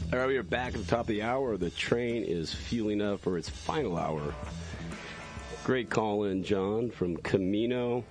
All right, we are back at the top of the hour. The train is fueling up for its final hour. Great call in, John, from Camino.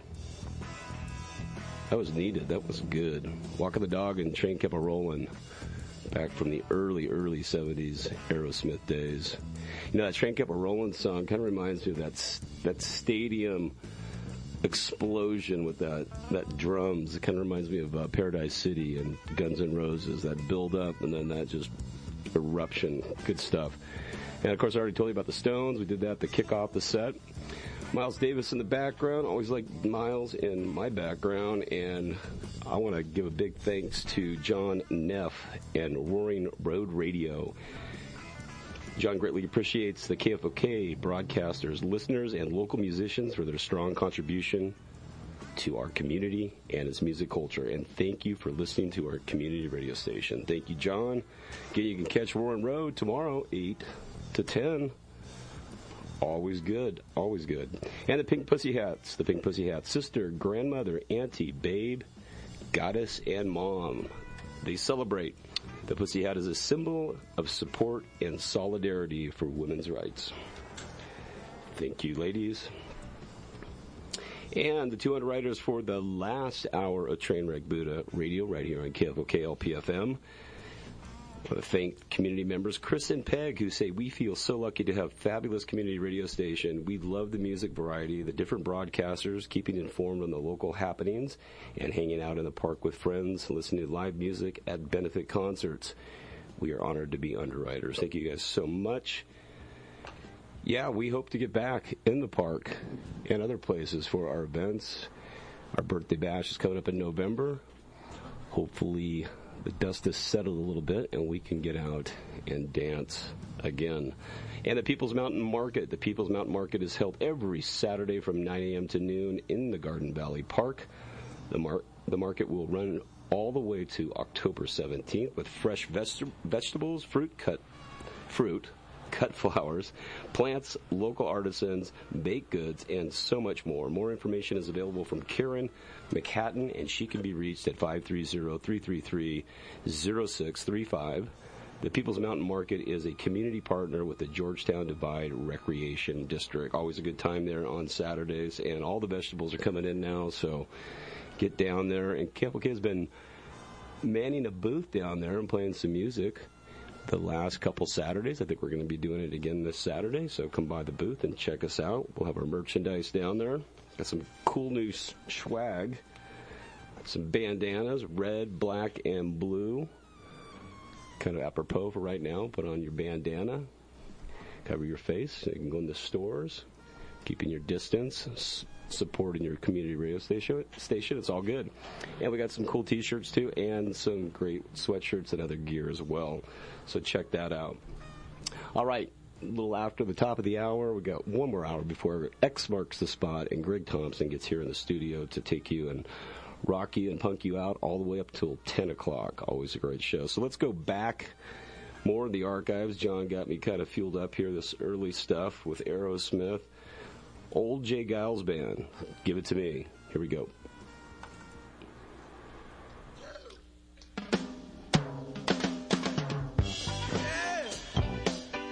That was needed. That was good. Walking the dog and train kept a rolling. Back from the early 70s Aerosmith days. You know, that train kept a rolling song kind of reminds me of that stadium explosion with that drums. It kind of reminds me of Paradise City and Guns N' Roses, that build up and then that just eruption. Good stuff. And of course, I already told you about the Stones. We did that to kick off the set. Miles Davis in the background. Always like Miles in my background. And I want to give a big thanks to John Neff and Roaring Road Radio. John greatly appreciates the KFOK broadcasters, listeners, and local musicians for their strong contribution to our community and its music culture. And thank you for listening to our community radio station. Thank you, John. Again, you can catch Roaring Road tomorrow, 8 to 10. Always good, always good. And the Pink Pussy Hats, sister, grandmother, auntie, babe, goddess, and mom. They celebrate. The Pussy Hat is a symbol of support and solidarity for women's rights. Thank you, ladies. And the 2 underwriters for the last hour of Trainwreck Buddha radio right here on KFOK LPFM. I want to thank community members Chris and Peg, who say, we feel so lucky to have fabulous community radio station. We love the music variety, the different broadcasters, keeping informed on the local happenings, and hanging out in the park with friends, listening to live music at benefit concerts. We are honored to be underwriters. Thank you guys so much. Yeah, we hope to get back in the park and other places for our events. Our birthday bash is coming up in November. Hopefully the dust has settled a little bit and we can get out and dance again. And the People's Mountain Market. The People's Mountain Market is held every Saturday from 9 a.m. to noon in the Garden Valley Park. The market will run all the way to October 17th with fresh vegetables, cut flowers, plants, local artisans, baked goods, and so much more. More information is available from Karen McHatton, and she can be reached at 530-333-0635. The People's Mountain Market is a community partner with the Georgetown Divide Recreation District. Always a good time there on Saturdays, and all the vegetables are coming in now, so get down there. And KFOK has been manning a booth down there and playing some music the last couple Saturdays. I think we're going to be doing it again this Saturday, so come by the booth and check us out. We'll have our merchandise down there. Got some cool new swag, some bandanas, red, black, and blue. Kind of apropos for right now. Put on your bandana, cover your face. You can go in the stores, keeping your distance, supporting your community radio station. It's all good. And we got some cool t-shirts too, and some great sweatshirts and other gear as well. So check that out. All right, a little after the top of the hour, we got one more hour before X marks the spot, and Greg Thompson gets here in the studio to take you and rock you and punk you out all the way up till 10 o'clock. Always a great show. So let's go back more in the archives. John got me kind of fueled up here, this early stuff with Aerosmith. Old Jay Giles Band. Give it to me. Here we go.